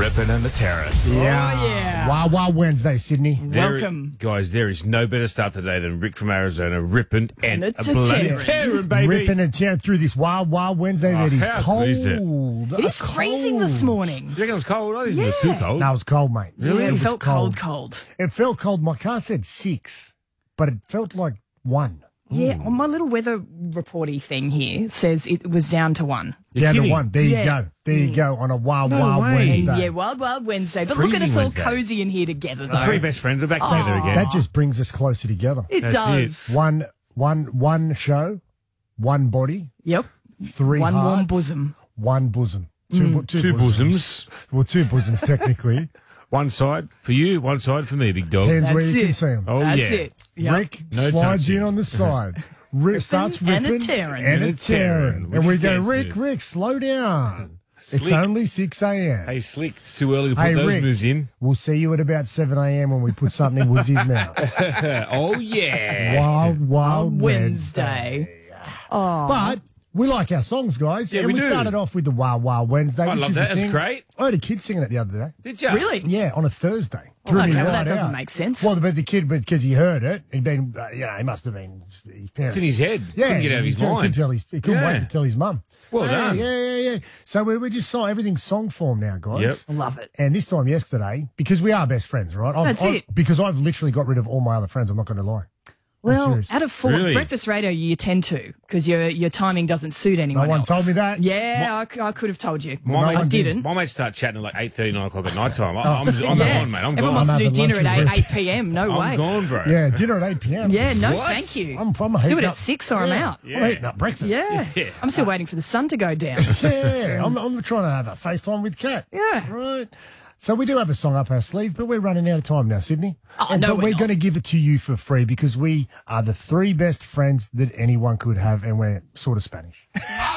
ripping and the tearing. Yeah. Oh, yeah. Wild Wild Wednesday, Sydney. Welcome. Guys, there is no better start today than Rick from Arizona ripping and And a it's a bloody tearing. tearing, baby. Ripping and tearing through this Wild Wild Wednesday that is how cold. cool is it? It's freezing this morning. Do you reckon it was cold? I didn't think it was too cold. No, it was cold, mate. Yeah, it was felt cold. It felt cold. My car said 6, but it felt like 1. Yeah, on my little weather reporty thing here says it was down to 1. You're Down to kidding. 1. There you Yeah. go. There you go on a Wild No Wild way. Wednesday. Yeah, Wild Wednesday. But look at Freezing us all Wednesday. cozy in here together, The though. three best friends are back together again. That just brings us closer together. It That's does. One show, one body, Yep. 3 One warm hearts, bosom. one bosom. Two bosoms. Well, 2 bosoms technically. One side for you, one side for me, big dog. Hands where That's you can it. see them. Oh, That's yeah. it. Yep. Rick No slides touching. in on the side. Rick starts and a ripping tearing. and a And a tearing. tearing. With And we his go, dance Rick, move. slow down. It's Slick. only 6 a.m. Hey, Slick, it's too early to put Hey, those Rick. moves in. We'll see you at about 7 a.m. when we put something in Woodsy's mouth. Oh, yeah. Wild Wednesday. But we like our songs, guys. Yeah, and we do. started off with the Wild Wednesday. I which love is that. the That's thing. great. I heard a kid singing it the other day. Did you? Really? Yeah, on a Thursday. Oh, Threw me okay, well, right that doesn't out. make sense. Well, but the kid, because he heard it, he'd been, he must have been his parents. It's in his head. Yeah, Couldn't get out of his mind. He couldn't wait Yeah. to tell his mum. Well done. Yeah. So we just saw everything's song form now, guys. Yep. I love it. And this time yesterday, because we are best friends, right? That's it. Because I've literally got rid of all my other friends. I'm not going to lie. Well, serious. out of 4, Really? breakfast radio, you tend to because your timing doesn't suit anyone one else. told me that. Yeah, I could have told you. My I mates didn't. My mates start chatting at like 8:30, 9 o'clock at night time. I'm Yeah. gone, mate. I'm Everyone gone. wants to I'm do having dinner lunch at with 8 Rick. p.m. No way. I'm gone, bro. Yeah, dinner at 8 p.m. Yeah, no, What? thank you. I'm Do heating it up. at 6 or I'm out. I'm eating up breakfast. Yeah. Yeah. I'm still waiting for the sun to go down. Yeah, I'm trying to have a FaceTime with Kat. Yeah. Right. So we do have a song up our sleeve, but we're running out of time now, Sydney. Oh, no, but we're we're not. going to give it to you for free because we are the 3 best friends that anyone could have, and we're sort of Spanish.